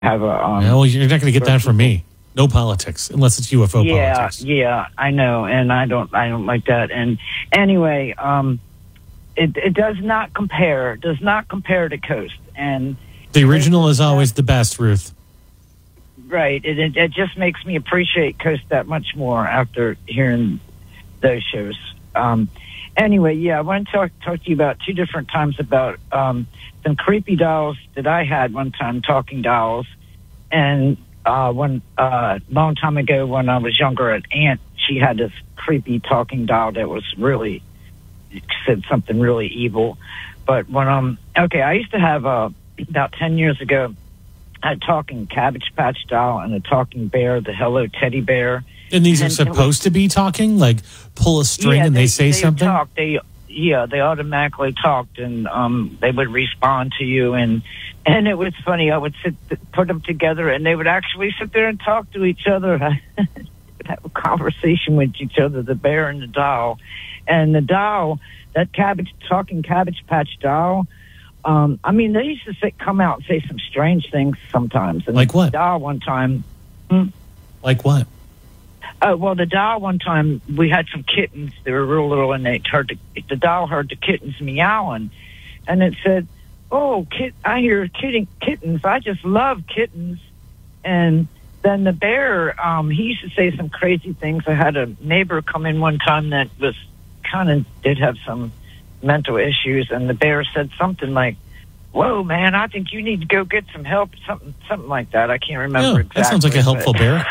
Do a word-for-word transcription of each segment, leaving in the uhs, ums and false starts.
have a. Um, well, you're not going to get that from me. No politics, unless it's U F O yeah, politics. Yeah, I know, and I don't, I don't like that. And anyway, um, it it does not compare. Does not compare to Coast. And the original is always the best, Ruth. Right. It, it it just makes me appreciate Coast that much more after hearing those shows. Um, anyway, yeah, I want to talk talk to you about two different times about um, some creepy dolls that I had one time, talking dolls, and uh, one uh, long time ago when I was younger, an aunt, she had this creepy talking doll that was really said something really evil. But when um okay, I used to have uh, about ten years ago a talking Cabbage Patch doll and a talking bear, the Hello Teddy Bear. And these and are supposed was, to be talking, like pull a string yeah, and they, they say they something. Talk, they yeah, they automatically talked, and um, they would respond to you, and and it was funny. I would sit put them together, and they would actually sit there and talk to each other, would have a conversation with each other, the bear and the doll, and the doll, that cabbage talking Cabbage Patch doll. Um, I mean, they used to say, come out and say some strange things sometimes. And like what? The doll one time. Hmm? Like what? Oh, well, the doll one time, we had some kittens. They were real little, and they heard the, the doll heard the kittens meowing. And it said, oh, kit, I hear kitten, kittens. I just love kittens. And then the bear, um, he used to say some crazy things. I had a neighbor come in one time that was kind of did have some mental issues, and the bear said something like, whoa, man, I think you need to go get some help, something something like that. I can't remember yeah, exactly. That sounds like a helpful but... bear.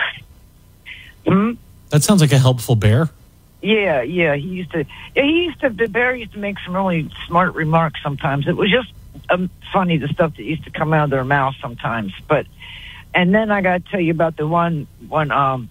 hmm? That sounds like a helpful bear. Yeah, yeah, he used to, yeah, he used to, the bear used to make some really smart remarks sometimes. It was just um, funny, the stuff that used to come out of their mouth sometimes. But, and then I got to tell you about the one, one, um,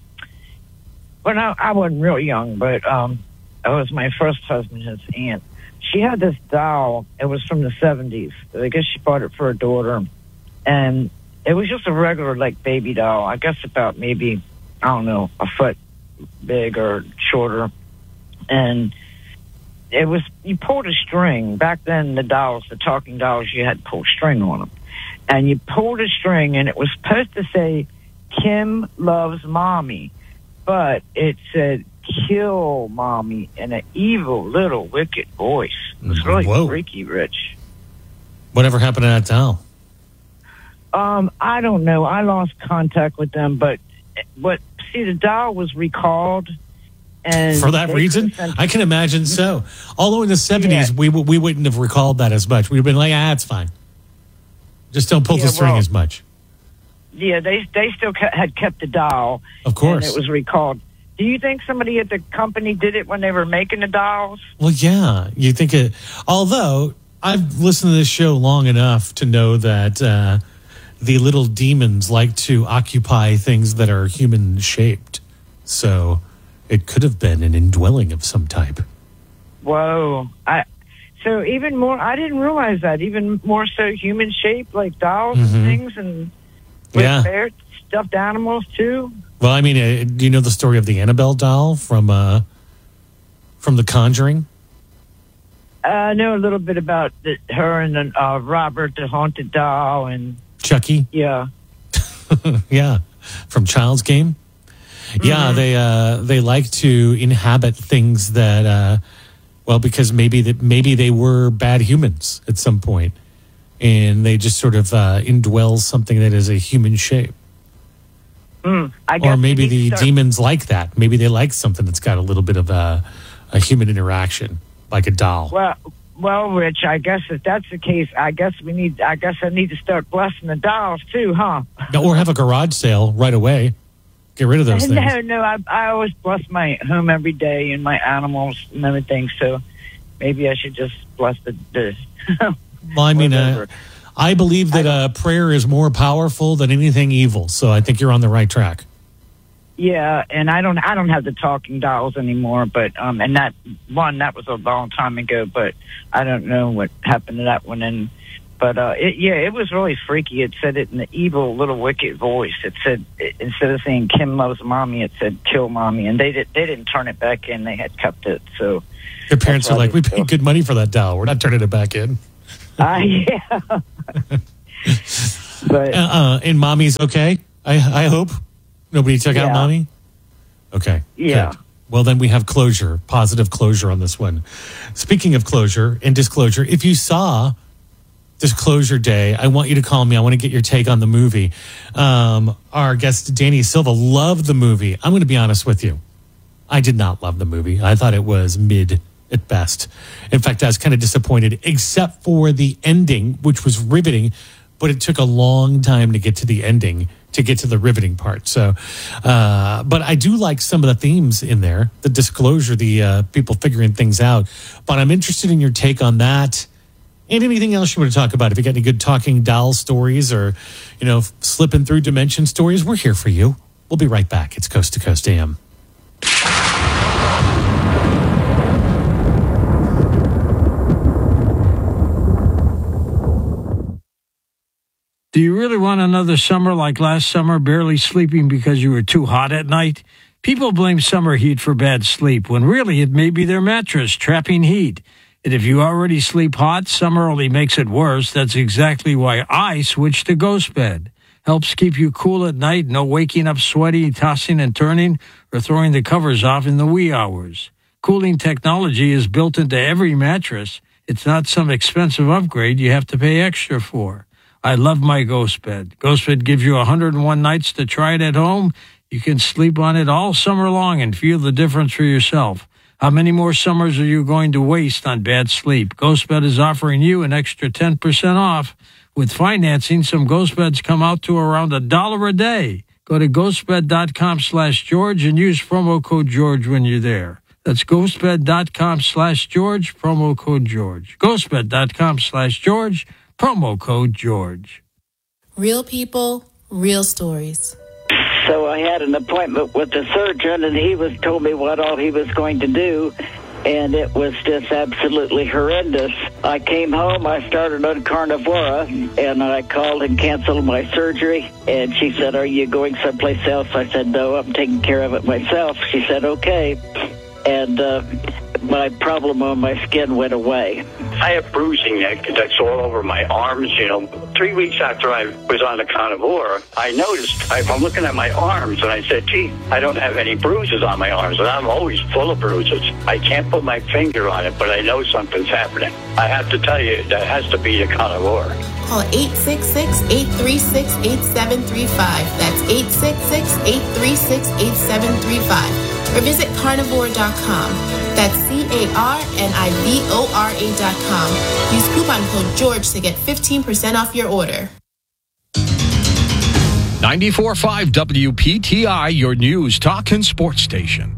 when I, I wasn't real young, but um, it was my first husband, his aunt. She had this doll. It was from the seventies. I guess she bought it for her daughter. And it was just a regular, like, baby doll. I guess about maybe, I don't know, a foot big or shorter. And it was, you pulled a string. Back then, the dolls, the talking dolls, you had to pull string on them. And you pulled a string, and it was supposed to say, Kim loves mommy. But it said, kill mommy, in an evil little wicked voice. It was really Whoa. freaky, Rich. Whatever happened to that doll? Um, I don't know. I lost contact with them, but what? See, the doll was recalled, and for that reason, I can imagine so. Although in the seventies, yeah. we we wouldn't have recalled that as much. We'd have been like, ah, it's fine. Just don't pull yeah, the string well, as much. Yeah, they they still kept, had kept the doll, of course, and it was recalled. Do you think somebody at the company did it when they were making the dolls? Well, yeah. You think it... Although, I've listened to this show long enough to know that uh, the little demons like to occupy things that are human-shaped. So, it could have been an indwelling of some type. Whoa. I So, even more... I didn't realize that. Even more so human-shaped, like dolls mm-hmm. and things, and with yeah. bear, stuffed animals, too? Well, I mean, uh, do you know the story of the Annabelle doll from uh, from The Conjuring? Uh, I know a little bit about the, her and the, uh, Robert, the haunted doll, and Chucky. Yeah, yeah, from Child's Game. Mm-hmm. Yeah, they uh, they like to inhabit things that, uh, well, because maybe that maybe they were bad humans at some point, and they just sort of uh, indwell something that is a human shape. Mm, I guess or maybe the start- demons like that. Maybe they like something that's got a little bit of a, a human interaction, like a doll. Well, well, Rich, I guess if that's the case, I guess we need. I guess I need to start blessing the dolls too, huh? Or have a garage sale right away. Get rid of those things. No, no, I, I always bless my home every day and my animals and everything. So maybe I should just bless the. the well, I mean. Uh, I believe that uh, prayer is more powerful than anything evil, so I think you're on the right track. Yeah, and I don't, I don't have the talking dolls anymore, but um, and that one that was a long time ago, but I don't know what happened to that one. And but uh, it, yeah, it was really freaky. It said it in the evil little wicked voice. It said it, instead of saying Kim loves mommy, it said kill mommy, and they did, they didn't turn it back in. They had kept it. So their parents are like, we paid good money for that doll. We're not turning it back in. Uh, yeah. But uh, uh, and mommy's okay. I I hope nobody took Yeah. out mommy. Okay. Yeah. Good. Well, then we have closure, positive closure on this one. Speaking of closure and disclosure, if you saw Disclosure Day, I want you to call me. I want to get your take on the movie. Um, our guest, Danny Silva, loved the movie. I'm going to be honest with you. I did not love the movie. I thought it was mid at best. In fact, I was kind of disappointed, except for the ending, which was riveting, but it took a long time to get to the ending, to get to the riveting part. So, uh, but I do like some of the themes in there, the disclosure, the uh, people figuring things out. But I'm interested in your take on that and anything else you want to talk about. If you got any good talking doll stories or, you know, slipping through dimension stories, we're here for you. We'll be right back. It's Coast to Coast A M. Do you really want another summer like last summer, barely sleeping because you were too hot at night? People blame summer heat for bad sleep, when really it may be their mattress trapping heat. And if you already sleep hot, summer only makes it worse. That's exactly why I switched to Ghost Bed. Helps keep you cool at night, no waking up sweaty, tossing and turning, or throwing the covers off in the wee hours. Cooling technology is built into every mattress. It's not some expensive upgrade you have to pay extra for. I love my Ghost Bed. Ghost Bed gives you one hundred one nights to try it at home. You can sleep on it all summer long and feel the difference for yourself. How many more summers are you going to waste on bad sleep? Ghost Bed is offering you an extra ten percent off. With financing, some Ghost Beds come out to around a dollar a day. Go to ghostbed.com slash George and use promo code George when you're there. That's ghostbed.com slash George, promo code George. ghostbed.com slash George, promo code George. Real people, real stories. so I had an appointment with the surgeon, and he was told me what all he was going to do. And it was just absolutely horrendous. I came home, I started on Carnivora, and I called and canceled my surgery. And she said, "Are you going someplace else?" I said, "No, I'm taking care of it myself." She said, "Okay." And uh, my problem on my skin went away. I have bruising that, that's all over my arms, you know. Three weeks after I was on the Carnivora, I noticed, I, I'm looking at my arms, and I said, gee, I don't have any bruises on my arms, and I'm always full of bruises. I can't put my finger on it, but I know something's happening. I have to tell you, that has to be the Carnivora. Call eight six six, eight three six, eight seven three five. That's eight six six, eight three six, eight seven three five. Or visit carnivore dot com. That's C A R N I V O R A dot com. Use coupon code George to get fifteen percent off your order. ninety-four point five W P T I, your news, talk, and sports station.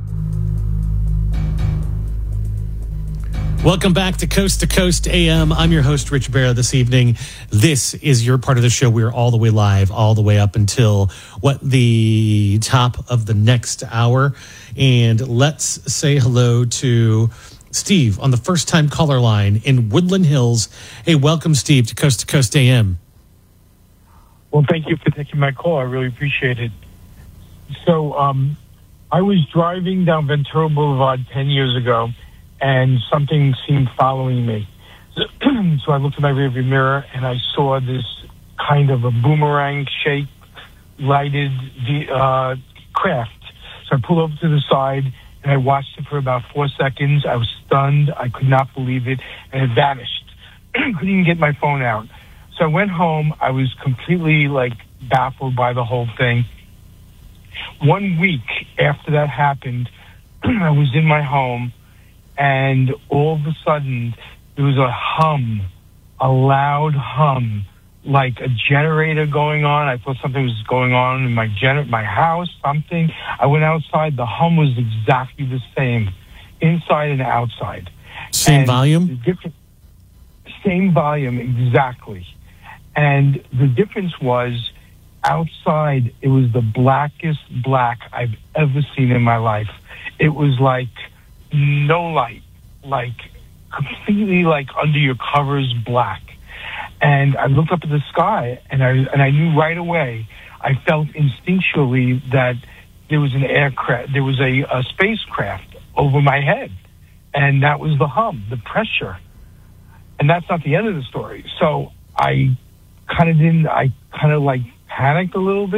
Welcome back to Coast to Coast A M. I'm your host, Rich Barra, this evening. This is your part of the show. We're all the way live, all the way up until, what, the top of the next hour. And let's say hello to Steve on the first-time caller line in Woodland Hills. Hey, welcome, Steve, to Coast to Coast A M. Well, thank you for taking my call. I really appreciate it. So um, I was driving down Ventura Boulevard ten years ago, and something seemed following me. So I looked at my rearview mirror, and I saw this kind of a boomerang-shaped, lighted uh, craft. So I pulled over to the side, and I watched it for about four seconds. I was stunned. I could not believe it, and it vanished. Couldn't even get my phone out. So I went home. I was completely, like, baffled by the whole thing. One week after that happened, I was in my home, and all of a sudden, there was a hum, a loud hum, like a generator going on. I thought something was going on in my gener- my house, something. I went outside. The hum was exactly the same, inside and outside. Same and volume? The different, same volume, exactly. And the difference was, outside, it was the blackest black I've ever seen in my life. It was like no light, like completely like under your covers black. And I looked up at the sky, and I and I knew right away, I felt instinctually that there was an aircraft, there was a, a spacecraft over my head. And that was the hum, the pressure. And that's not the end of the story. So I kind of didn't, I kind of like panicked a little bit.